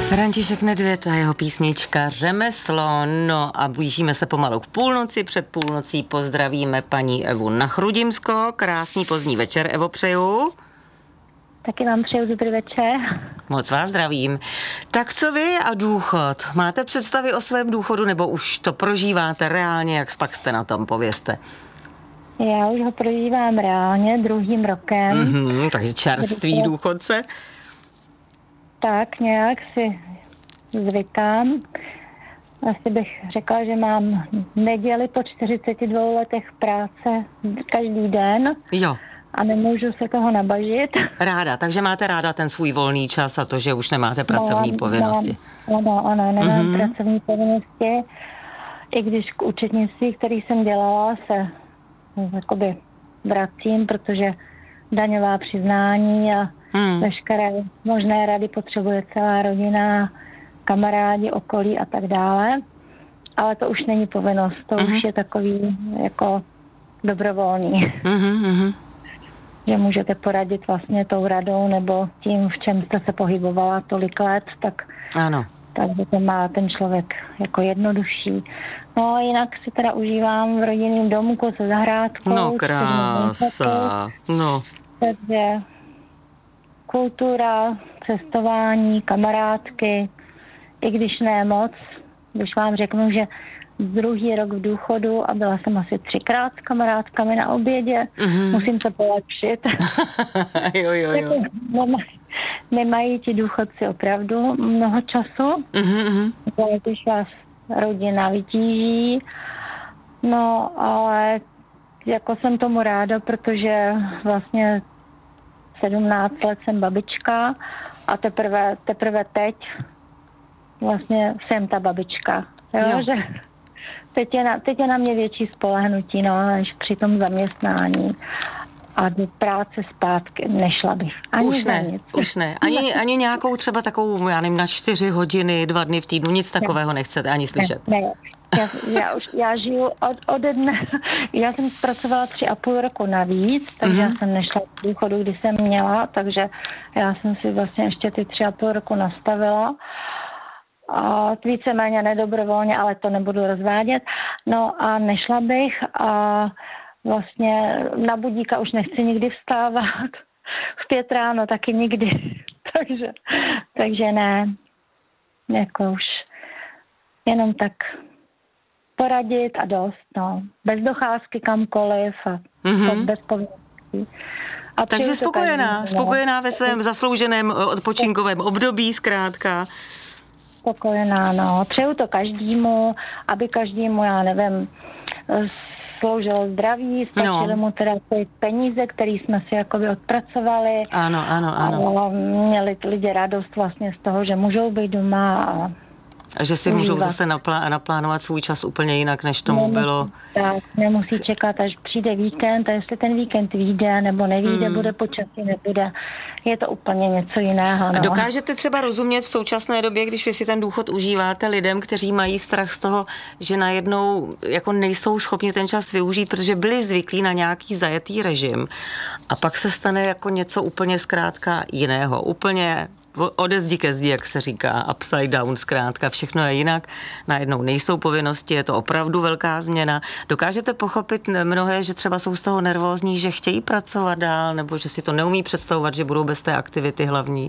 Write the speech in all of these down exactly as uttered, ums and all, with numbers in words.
František Nedvěd a jeho písnička Řemeslo. No a blížíme se pomalu k půlnoci. Před půlnocí pozdravíme paní Evu Nachrudimsko. Krásný pozdní večer, Evo, přeju. Taky vám přeju dobrý večer. Moc vás zdravím. Tak co vy a důchod? Máte představy o svém důchodu, nebo už to prožíváte reálně? Jak pak jste na tom, povězte. Já už ho prožívám reálně druhým rokem. Mm-hmm, takže čerstvý důchodce. Tak nějak si zvykám. Asi bych řekla, že mám neděli po čtyřiceti dvou letech práce každý den. Jo. A nemůžu se toho nabažit. Ráda, takže máte ráda ten svůj volný čas a to, že už nemáte pracovní no, povinnosti. Ano, ano, nemám mm-hmm. pracovní povinnosti. I když k účetnictví, který jsem dělala, se jakoby vracím, protože daňová přiznání a hmm. veškeré možné rady potřebuje celá rodina, kamarádi, okolí a tak dále. Ale to už není povinnost, to uh-huh. už je takový jako dobrovolný. Uh-huh. Že můžete poradit vlastně tou radou nebo tím, v čem jste se pohybovala tolik let, tak, ano. takže to má ten člověk jako jednodušší. No a jinak si teda užívám v rodinném domku se zahrádkou. No krása, no. Takže kultura, cestování, kamarádky, i když ne moc, když vám řeknu, že druhý rok v důchodu a byla jsem asi třikrát s kamarádkami na obědě, mm-hmm. musím se polepšit. jo, jo, jo. Nemají, nemají ti důchodci opravdu mnoho času, mm-hmm. když vás rodina vytíží, no ale jako jsem tomu ráda, protože vlastně sedmnáct let jsem babička a teprve, teprve teď vlastně jsem ta babička. Jo, jo. Že teď, je na, teď je na mě větší spolehnutí, no, než při tom zaměstnání. A do práce zpátky nešla bych. Ani už ne, nic. už ne. Ani, ani nějakou třeba takovou, já nevím, na čtyři hodiny, dva dny v týdnu, nic takového ne. nechcete ani slyšet. Ne, ne. Já, já, už, já žiju od, ode dne, já jsem pracovala tři a půl roku navíc, takže mm-hmm. já jsem nešla v důchodu, když jsem měla, takže já jsem si vlastně ještě ty tři a půl roku nastavila. A víceméně nedobrovolně, ale to nebudu rozvádět. No a nešla bych a vlastně na budíka už nechci nikdy vstávat. V pět ráno taky nikdy. takže, takže ne. Jako už jenom tak poradit a dost, no. Bez docházky kamkoliv a mm-hmm. bez povinností. A takže spokojená, spokojená ve svém zaslouženém odpočinkovém období zkrátka. Spokojená, no. Přeju to každému, aby každému, já nevím, sloužilo zdraví, stačily no. mu teda ty peníze, které jsme si jakoby odpracovali. Ano, ano, ano. A měli lidi radost vlastně z toho, že můžou být doma a A že si můžou zase naplá- naplánovat svůj čas úplně jinak, než tomu nemusí, bylo. Tak, nemusí čekat, až přijde víkend a jestli ten víkend vyjde nebo nevyjde, hmm. bude počasí, nebude. Je to úplně něco jiného. No. A dokážete třeba rozumět v současné době, když vy si ten důchod užíváte, lidem, kteří mají strach z toho, že najednou jako nejsou schopni ten čas využít, protože byli zvyklí na nějaký zajetý režim a pak se stane jako něco úplně zkrátka jiného, úplně ode zdi ke zdi, jak se říká, upside down, zkrátka, všechno je jinak, najednou nejsou povinnosti, je to opravdu velká změna. Dokážete pochopit mnohé, že třeba jsou z toho nervózní, že chtějí pracovat dál, nebo že si to neumí představovat, že budou bez té aktivity hlavní?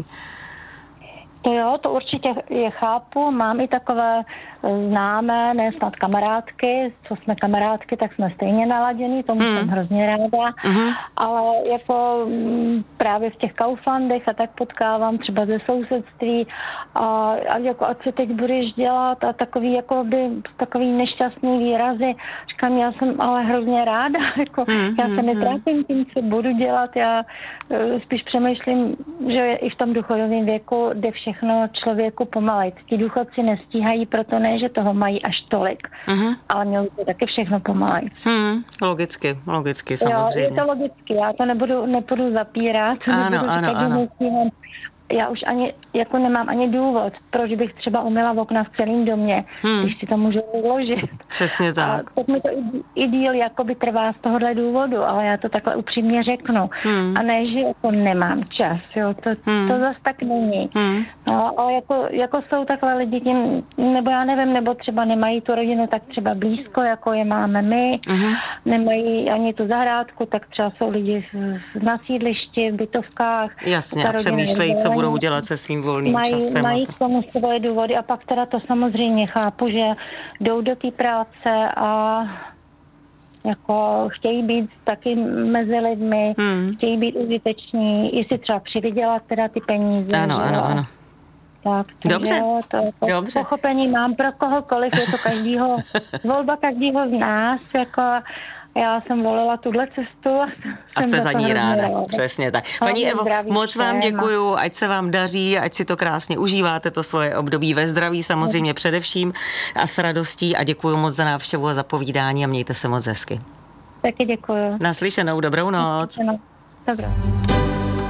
To jo, to určitě je chápu. Mám i takové známé, ne snad kamarádky, co jsme kamarádky, tak jsme stejně naladění, tomu mm. jsem hrozně ráda, mm. ale jako právě v těch Kauflandech a tak potkávám třeba ze sousedství a, a jako ať se teď budeš dělat a takový jako by takový nešťastný výrazy. Říkám, já jsem ale hrozně ráda, jako mm. já se netrápím tím, co budu dělat, já spíš přemýšlím, že i v tom důchodovém věku jde všechno člověku pomalej. Ti důchodci nestíhají, proto ne, že toho mají až tolik, uh-huh. ale mělo to taky všechno pomalej. Hmm, logicky, logicky, samozřejmě. Jo, je to logicky, já to nebudu, nebudu zapírat. Ano, ano, ano. já už ani, jako nemám ani důvod, proč bych třeba umyla okna v celém domě, hmm. když si to můžu uložit. Přesně tak. A tak mi to i, i díl jakoby trvá z tohohle důvodu, ale já to takhle upřímně řeknu. Hmm. A ne, že jako nemám čas, jo, to, hmm. to zase tak není. Hmm. No, ale jako, jako jsou takhle lidi tím, nebo já nevím, nebo třeba nemají tu rodinu tak třeba blízko, jako je máme my, hmm. nemají ani tu zahrádku, tak třeba jsou lidi na sídlišti, v bytovkách. Jasně, a přemýšlejí, co budou dělat se svým volným mají, časem. Mají k tomu svoje důvody a pak teda to samozřejmě chápu, že jdou do té práce a jako chtějí být taky mezi lidmi, hmm. chtějí být užiteční, i si třeba přivydělat teda ty peníze. Ano, ano, ano. Tak, Dobře. Jo, to, to Dobře. Pochopení mám pro kohokoliv, je to každýho, volba každýho z nás, jako já jsem volila tuhle cestu a, a jste za ní ráda. ráda. Přesně tak. Paní Evo, moc vám děkuju, ať se vám daří, ať si to krásně užíváte, to svoje období ve zdraví samozřejmě především a s radostí a děkuju moc za návštěvu a za povídání a mějte se moc hezky. Taky děkuju. Naslyšenou, dobrou noc. Naslyšenou. Dobrou.